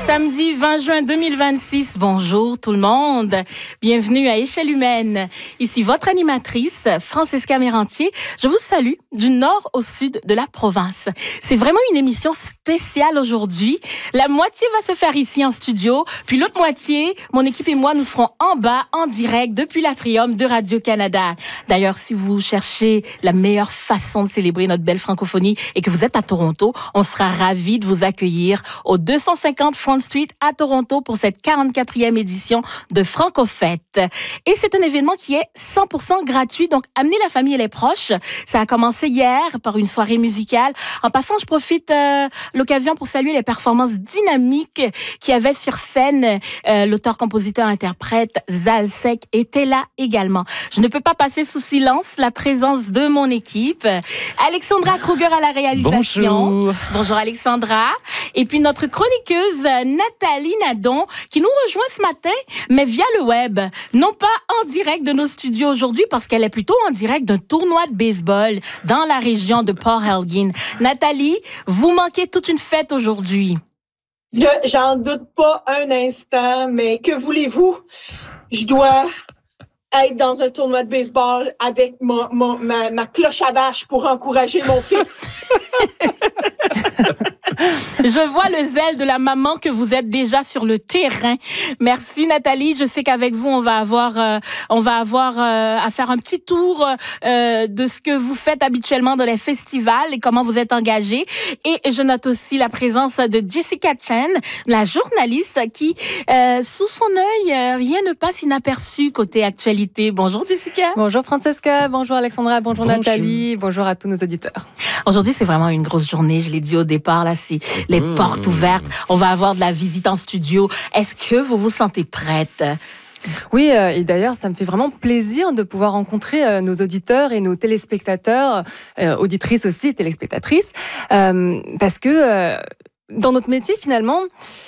Samedi 20 juin 2026, bonjour tout le monde. Bienvenue à Échelle humaine. Ici votre animatrice, Francesca Mérantier. Je vous salue du nord au sud de la province. C'est vraiment une émission spéciale aujourd'hui. La moitié va se faire ici en studio, puis l'autre moitié, mon équipe et moi, nous serons en bas, en direct, depuis l'Atrium de Radio-Canada. D'ailleurs, si vous cherchez la meilleure façon de célébrer notre belle francophonie et que vous êtes à Toronto, on sera ravis de vous accueillir au 250 Front Street à Toronto pour cette 44e édition de Francofête. Et c'est un événement qui est 100% gratuit, donc amenez la famille et les proches. Ça a commencé hier par une soirée musicale. En passant, je profite l'occasion pour saluer les performances dynamiques qu'il y avait sur scène. L'auteur-compositeur-interprète Zalsek était là également. Je ne peux pas passer sous silence la présence de mon équipe. Alexandra Kruger à la réalisation. Bonjour. Bonjour Alexandra. Et puis notre chroniqueuse Nathalie Nadon qui nous rejoint ce matin, mais via le web. Non pas en direct de nos studios aujourd'hui parce qu'elle est plutôt en direct d'un tournoi de baseball dans la région de Port Elgin. Nathalie, vous manquez toute une fête aujourd'hui. J'en doute pas un instant, mais que voulez-vous? Je dois être dans un tournoi de baseball avec ma cloche à vache pour encourager mon fils. Je vois le zèle de la maman que vous êtes déjà sur le terrain. Merci Nathalie. Je sais qu'avec vous, on va avoir à faire un petit tour de ce que vous faites habituellement dans les festivals et comment vous êtes engagée. Et je note aussi la présence de Jessica Chen, la journaliste qui, sous son œil, rien ne passe inaperçu côté actualité. Bonjour Jessica. Bonjour Francesca, bonjour Alexandra, bonjour Nathalie, bonjour à tous nos auditeurs. Aujourd'hui, c'est vraiment une grosse journée. Je l'ai dit au départ, là, c'est les portes ouvertes. On va avoir de la visite en studio. Est-ce que vous vous sentez prête? Oui, et d'ailleurs, ça me fait vraiment plaisir de pouvoir rencontrer nos auditeurs et nos téléspectateurs, auditrices aussi, téléspectatrices, parce que dans notre métier, finalement,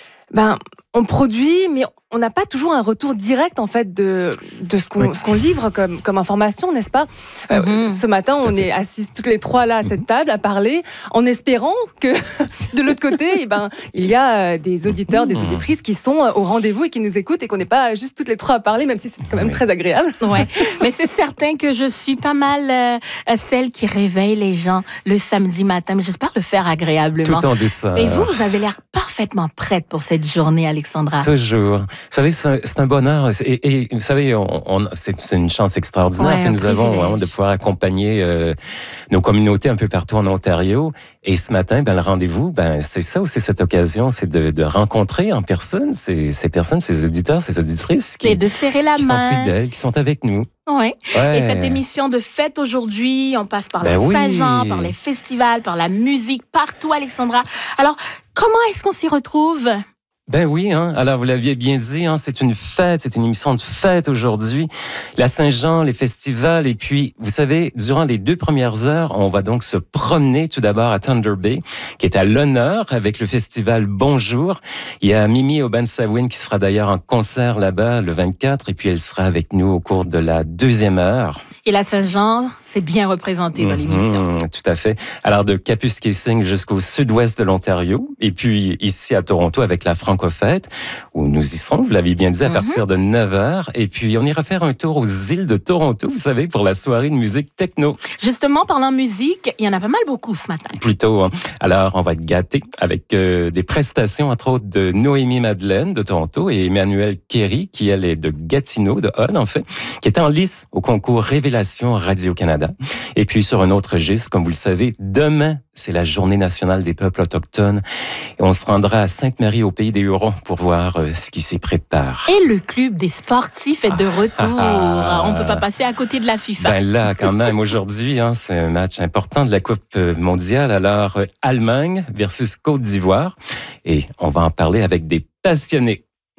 on produit, mais on n'a pas toujours un retour direct en fait de ce qu'on livre comme information, n'est-ce pas? Ce matin, on est assises toutes les trois là à cette table à parler, en espérant que de l'autre côté, il y a des auditeurs, des auditrices qui sont au rendez-vous et qui nous écoutent et qu'on n'est pas juste toutes les trois à parler, même si c'est quand même très agréable. Ouais, mais c'est certain que je suis pas mal celle qui réveille les gens le samedi matin, mais j'espère le faire agréablement. Tout en douceur. Et vous avez l'air parfaitement prête pour cette journée, Alexandra. Toujours. Vous savez, c'est un bonheur. Et vous savez, c'est une chance extraordinaire que nous avons de pouvoir accompagner nos communautés un peu partout en Ontario. Et ce matin, le rendez-vous, c'est ça aussi, cette occasion, c'est de rencontrer en personne ces personnes, ces auditeurs, ces auditrices et de serrer la main. Sont fidèles, qui sont avec nous. Ouais. Et cette émission de fête aujourd'hui, on passe par la Saint-Jean, par les festivals, par la musique, partout, Alexandra. Alors, comment est-ce qu'on s'y retrouve? Ben oui, alors vous l'aviez bien dit, c'est une fête, c'est une émission de fête aujourd'hui. La Saint-Jean, les festivals, et puis, vous savez, durant les 2 premières heures, on va donc se promener tout d'abord à Thunder Bay, qui est à l'honneur avec le festival Bonjour. Il y a Mimi Obansawin qui sera d'ailleurs en concert là-bas le 24, et puis elle sera avec nous au cours de la 2e heure. Et la Saint-Jean, c'est bien représenté dans l'émission. Tout à fait. Alors, de Kapuskasing jusqu'au sud-ouest de l'Ontario, et puis ici à Toronto avec la Francofête, où nous y serons, vous l'avez bien dit, à partir de 9h. Et puis, on ira faire un tour aux îles de Toronto, vous savez, pour la soirée de musique techno. Justement, parlant musique, il y en a pas mal beaucoup ce matin. Plutôt. Alors, on va être gâtés avec des prestations, entre autres, de Noémie Madeleine de Toronto et Emmanuel Kerry, qui, elle, est de Gatineau, de Hull, en fait, qui est en lice au concours Révélation Radio-Canada. Et puis, sur un autre registre, comme vous le savez, demain, c'est la Journée nationale des peuples autochtones. Et on se rendra à Sainte-Marie, au Pays des Hurons, pour voir ce qui s'y prépare. Et le club des sportifs est de retour. On ne peut pas passer à côté de la FIFA. Là, quand même, aujourd'hui, c'est un match important de la Coupe mondiale. Alors, Allemagne versus Côte d'Ivoire. Et on va en parler avec des passionnés.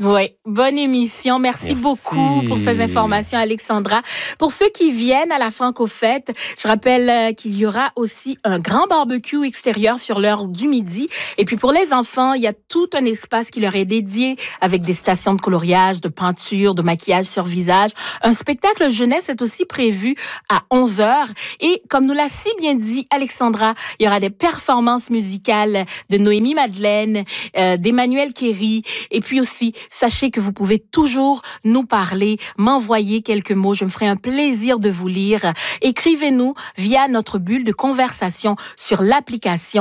Oui, bonne émission. Merci beaucoup pour ces informations, Alexandra. Pour ceux qui viennent à la Franco-Fête, je rappelle qu'il y aura aussi un grand barbecue extérieur sur l'heure du midi. Et puis pour les enfants, il y a tout un espace qui leur est dédié avec des stations de coloriage, de peinture, de maquillage sur visage. Un spectacle jeunesse est aussi prévu à 11h. Et comme nous l'a si bien dit Alexandra, il y aura des performances musicales de Noémie Madeleine, d'Emmanuel Kéry, et puis aussi sachez que vous pouvez toujours nous parler, m'envoyer quelques mots. Je me ferai un plaisir de vous lire. Écrivez-nous via notre bulle de conversation sur l'application